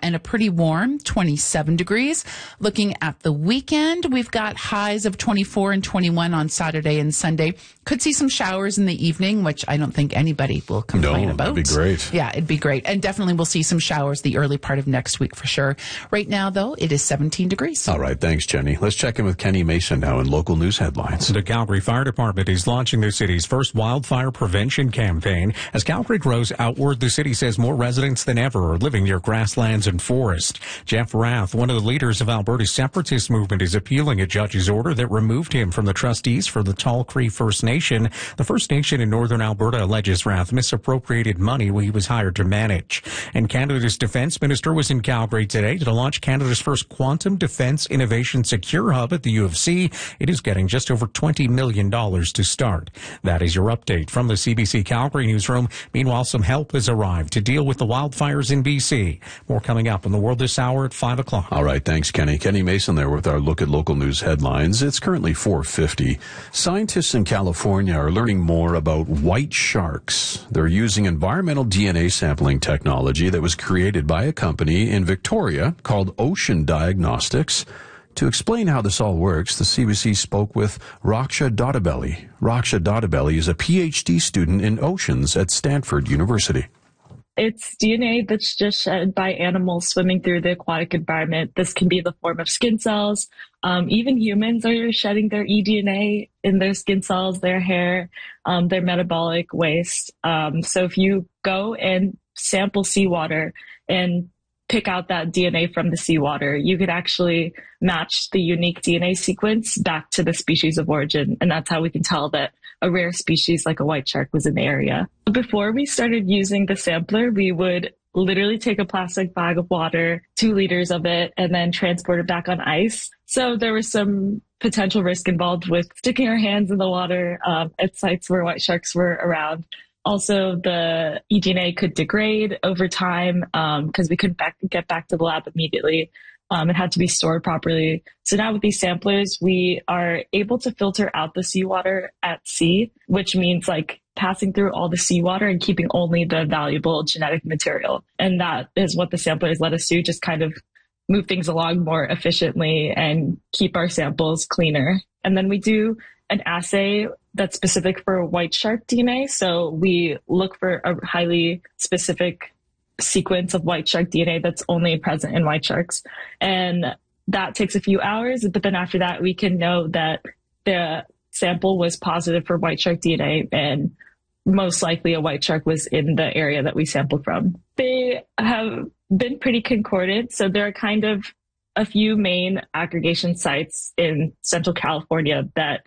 and a pretty warm 27 degrees. Looking at the weekend, we've got highs of 24 and 21 on Saturday and Sunday. Could see some showers in the evening, which I don't think anybody will complain about. That'd be great. Yeah, it'd be great. And definitely we'll see some showers the early part of next week for sure. Right now, though, it is 17 degrees. All right. Thanks, Jenny. Let's check in with Kenny Mason now in local news headlines. The Calgary Fire Department is launching the city's first wildfire prevention campaign. As Calgary grows outward, the city says more residents than ever are living near grasslands and forest. Jeff Rath, one of the leaders of Alberta's separatist movement, is appealing a judge's order that removed him from the trustees for the Tall Cree First Nation. The First Nation in northern Alberta alleges Rath misappropriated money he was hired to manage. And Canada's defense minister was in Calgary today to launch Canada's first quantum defense innovation secure hub at the U of C. It is getting just over $20 million to start. That is your update from the CBC Calgary newsroom. Meanwhile, some help has arrived to deal with the wildfires in BC. More coming up in the world this hour at 5 o'clock. All right, thanks, Kenny. Kenny Mason there with our look at local news headlines. It's currently 4:50. Scientists in California are learning more about white sharks. They're using environmental DNA sampling technology that was created by a company in Victoria called Ocean Diagnostics. To explain how this all works, the CBC spoke with Raksha Dottabelli. Raksha Dottabelli is a PhD student in oceans at Stanford University. It's DNA that's just shed by animals swimming through the aquatic environment. This can be the form of skin cells. Even humans are shedding their eDNA in their skin cells, their hair, their metabolic waste. So if you go and sample seawater and pick out that DNA from the seawater, you could actually match the unique DNA sequence back to the species of origin. And that's how we can tell that a rare species like a white shark was in the area. Before we started using the sampler, we would literally take a plastic bag of water, 2 liters of it, and then transport it back on ice. So there was some potential risk involved with sticking our hands in the water at sites where white sharks were around. Also, the eDNA could degrade over time because we couldn't get back to the lab immediately. It had to be stored properly. So now with these samplers, we are able to filter out the seawater at sea, which means like passing through all the seawater and keeping only the valuable genetic material. And that is what the samplers let us do, just kind of move things along more efficiently and keep our samples cleaner. And then we do an assay that's specific for white shark DNA. So we look for a highly specific sequence of white shark DNA that's only present in white sharks. And that takes a few hours, but then after that, we can know that the sample was positive for white shark DNA and most likely a white shark was in the area that we sampled from. They have been pretty concordant. So there are kind of a few main aggregation sites in Central California that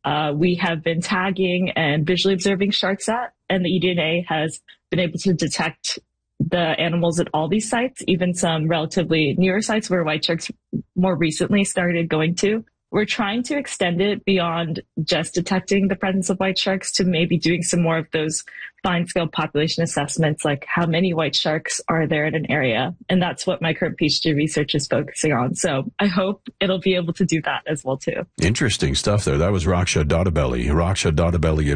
we have been tagging and visually observing sharks at, and the eDNA has been able to detect the animals at all these sites, even some relatively newer sites where white sharks more recently started going to. We're trying to extend it beyond just detecting the presence of white sharks to maybe doing some more of those fine-scale population assessments, like how many white sharks are there in an area. And that's what my current PhD research is focusing on. So I hope it'll be able to do that as well, too. Interesting stuff there. That was Raksha Dottabelli. Raksha Dottabelli, a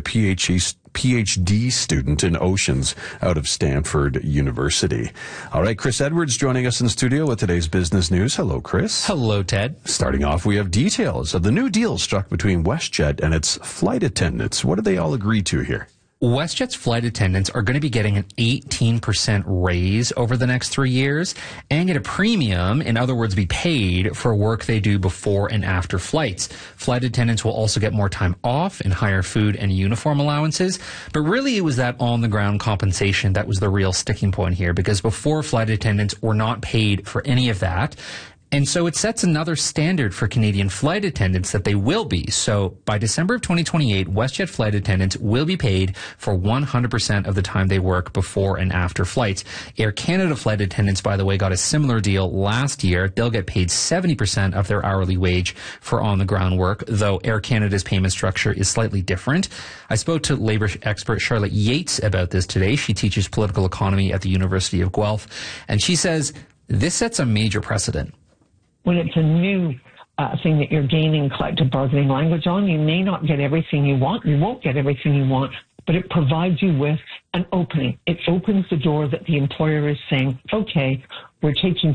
PhD student in oceans out of Stanford University. All right, Chris Edwards joining us in studio with today's business news. Hello, Chris. Hello, Ted. Starting off, we have details of the new deal struck between WestJet and its flight attendants. What did they all agree to here? WestJet's flight attendants are going to be getting an 18% raise over the next 3 years and get a premium, in other words, be paid for work they do before and after flights. Flight attendants will also get more time off and higher food and uniform allowances. But really, it was that on-the-ground compensation that was the real sticking point here, because before, flight attendants were not paid for any of that. And so it sets another standard for Canadian flight attendants that they will be. So by December of 2028, WestJet flight attendants will be paid for 100% of the time they work before and after flights. Air Canada flight attendants, by the way, got a similar deal last year. They'll get paid 70% of their hourly wage for on-the-ground work, though Air Canada's payment structure is slightly different. I spoke to labor expert Charlotte Yates about this today. She teaches political economy at the University of Guelph, and she says this sets a major precedent. When it's a new thing that you're gaining collective bargaining language on, you may not get everything you want. You won't get everything you want, but it provides you with an opening. It opens the door that the employer is saying, okay, we're taking